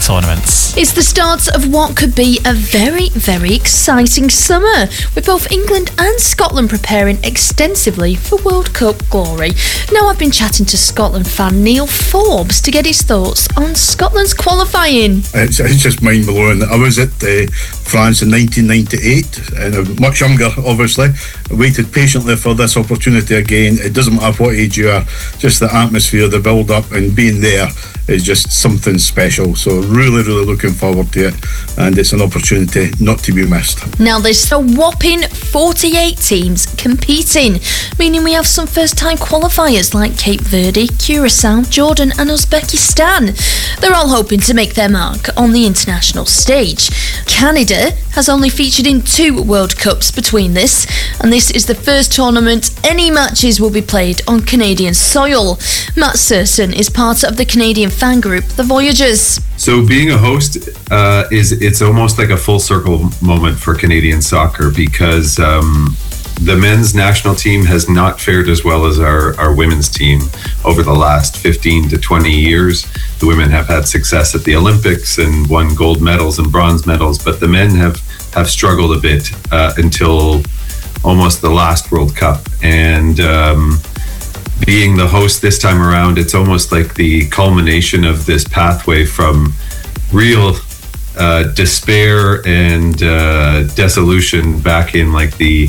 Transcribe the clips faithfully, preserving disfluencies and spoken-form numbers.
tournaments. It's the start of what could be a very, very exciting summer, with both England and Scotland preparing extensively for World Cup glory. Now I've been chatting to Scotland fan Neil Forbes to get his thoughts on Scotland's qualifying. It's, it's just mind-blowing. I was at uh, France in nineteen ninety-eight, and I'm much younger, obviously. I waited patiently for this opportunity again. It doesn't matter what age you are, just the atmosphere, the build-up, and being there is just something special. So really, really looking forward to it, and it's an opportunity not to be missed. Now there's a whopping forty-eight teams competing, meaning we have some first-time qualifiers like Cape Verde, Curacao, Jordan and Uzbekistan. They're all hoping to make their mark on the international stage. Canada has only featured in two World Cups between this, and this is the first tournament any matches will be played on Canadian soil. Matt Surson is part of the Canadian fan group The Voyagers. So being a host uh, is it's almost like a full circle moment for Canadian soccer, because um, the men's national team has not fared as well as our, our women's team over the last fifteen to twenty years. The women have had success at the Olympics and won gold medals and bronze medals, but the men have, have struggled a bit uh, until almost the last World Cup. And um, being the host this time around, it's almost like the culmination of this pathway from real uh, despair and uh, dissolution back in like the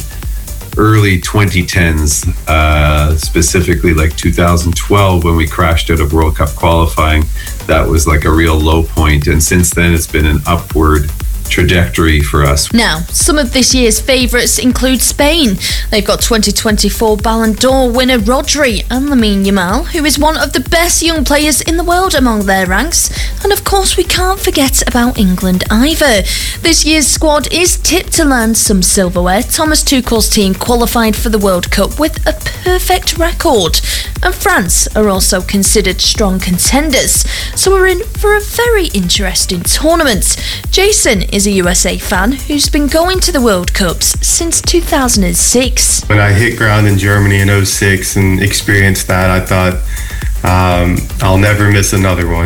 early twenty tens, uh, specifically like two thousand twelve when we crashed out of World Cup qualifying. That was like a real low point, and since then it's been an upward trajectory for us. Now, some of this year's favourites include Spain. They've got twenty twenty-four Ballon d'Or winner Rodri and Lamine Yamal, who is one of the best young players in the world among their ranks. And of course, we can't forget about England either. This year's squad is tipped to land some silverware. Thomas Tuchel's team qualified for the World Cup with a perfect record. And France are also considered strong contenders. So we're in for a very interesting tournament. Jason is a U S A fan who's been going to the World Cups since two thousand six. When I hit ground in Germany in oh six and experienced that, I thought, um, I'll never miss another one.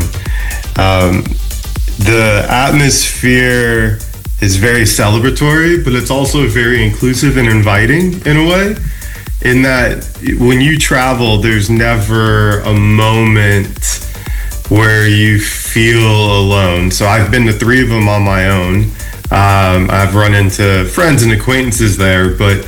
Um, the atmosphere is very celebratory, but it's also very inclusive and inviting in a way, in that when you travel, there's never a moment where you feel alone. So I've been to three of them on my own. Um, I've run into friends and acquaintances there, but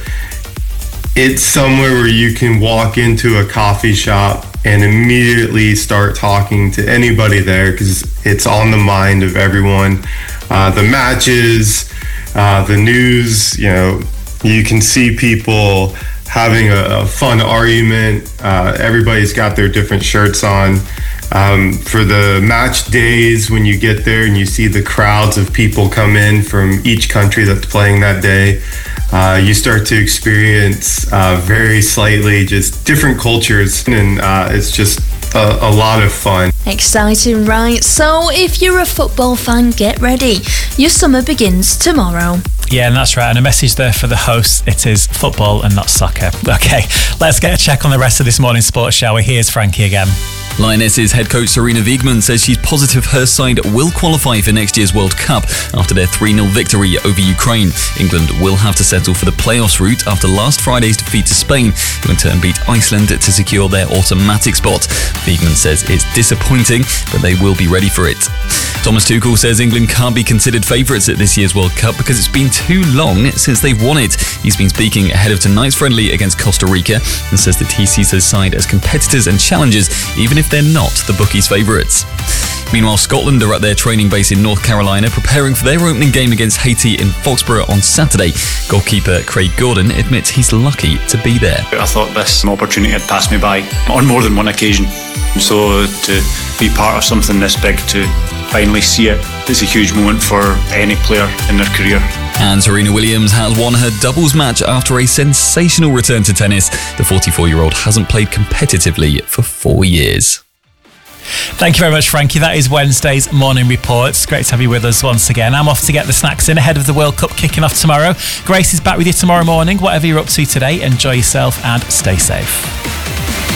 it's somewhere where you can walk into a coffee shop and immediately start talking to anybody there, because it's on the mind of everyone. Uh, the matches, uh, the news, you know, you can see people having a, a fun argument. Uh, everybody's got their different shirts on. Um, for the match days, when you get there and you see the crowds of people come in from each country that's playing that day, uh, you start to experience uh, very slightly just different cultures, and uh, it's just a, a lot of fun. Exciting, right? So if you're a football fan, get ready. Your summer begins tomorrow. Yeah, and that's right. And a message there for the hosts. It is football and not soccer. Okay, let's get a check on the rest of this morning's sports, shall we? Here's Frankie again. Lionesses head coach Sarina Wiegman says she's positive her side will qualify for next year's World Cup after their three nil victory over Ukraine. England will have to settle for the playoffs route after last Friday's defeat to Spain, who in turn beat Iceland to secure their automatic spot. Wiegman says it's disappointing, but they will be ready for it. Thomas Tuchel says England can't be considered favourites at this year's World Cup because it's been too long since they've won it. He's been speaking ahead of tonight's friendly against Costa Rica and says that he sees his side as competitors and challengers, even if they're not the bookies' favourites. Meanwhile, Scotland are at their training base in North Carolina preparing for their opening game against Haiti in Foxborough on Saturday. Goalkeeper Craig Gordon admits he's lucky to be there. I thought this opportunity had passed me by on more than one occasion. So to be part of something this big, to finally see it, is a huge moment for any player in their career. And Serena Williams has won her doubles match after a sensational return to tennis. The forty-four-year-old hasn't played competitively for four years. Thank you very much, Frankie. That is Wednesday's Morning Report. It's great to have you with us once again. I'm off to get the snacks in ahead of the World Cup kicking off tomorrow. Grace is back with you tomorrow morning. Whatever you're up to today, enjoy yourself and stay safe.